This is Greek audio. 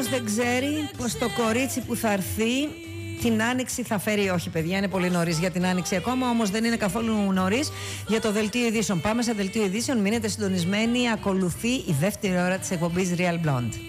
δεν ξέρει πως το κορίτσι που θα έρθει την Άνοιξη θα φέρει. Όχι, παιδιά, είναι πολύ νωρίς για την Άνοιξη ακόμα, όμως δεν είναι καθόλου νωρίς για το δελτίο ειδήσεων. Πάμε σε δελτίο ειδήσεων, μείνετε συντονισμένοι. Ακολουθεί η δεύτερη ώρα της εκπομπής Real Blonde.